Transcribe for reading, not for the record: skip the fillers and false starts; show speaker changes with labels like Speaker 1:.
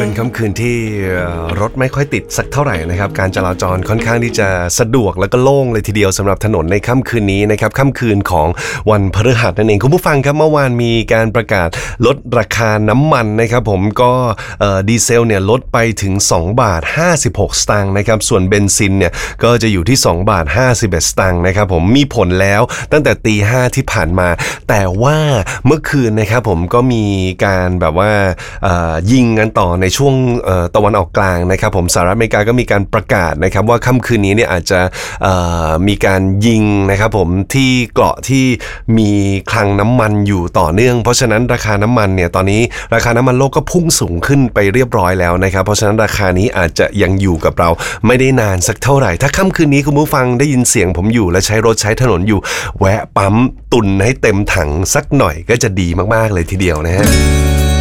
Speaker 1: เป็นค่ำคืนที่รถไม่ค่อยติดสักเท่าไหร่นะครับการจราจรค่อนข้างที่จะสะดวกแล้วก็โล่งเลยทีเดียวสำหรับถนนในค่ำคืนนี้นะครับค่ำคืนของวันพฤหัสนั่นเองคุณผู้ฟังครับเมื่อวานมีการประกาศลดราคาน้ำมันนะครับผมก็ดีเซลเนี่ยลดไปถึง2บาท56สตางค์นะครับส่วนเบนซินเนี่ยก็จะอยู่ที่2บาท51สตางค์นะครับผมมีผลแล้วตั้งแต่ตี 5ที่ผ่านมาแต่ว่าเมื่อคืนนะครับผมก็มีการแบบว่ายิงกันต่อในช่วงตะวันออกกลางนะครับผมสหรัฐอเมริกาก็มีการประกาศนะครับว่าค่ำคืนนี้เนี่ยอาจจะมีการยิงนะครับผมที่เกาะที่มีคลังน้ำมันอยู่ต่อเนื่องเพราะฉะนั้นราคาน้ำมันเนี่ยตอนนี้ราคาน้ำมันโลกก็พุ่งสูงขึ้นไปเรียบร้อยแล้วนะครับเพราะฉะนั้นราคานี้อาจจะยังอยู่กับเราไม่ได้นานสักเท่าไหร่ถ้าค่ำคืนนี้คุณผู้ฟังได้ยินเสียงผมอยู่และใช้รถใช้ถนนอยู่แวะปั๊มตุนให้เต็มถังสักหน่อยก็จะดีมากๆเลยทีเดียวนะฮะ